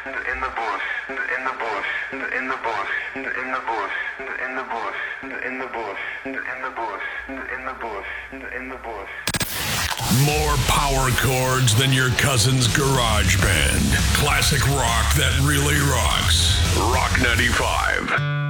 in the bush, in the bush, in the bush, in the bush, in the bush, in the bush, in the bush, in the bush, in the bush. More power chords than your cousin's garage band. Classic rock that really rocks. Rock 95.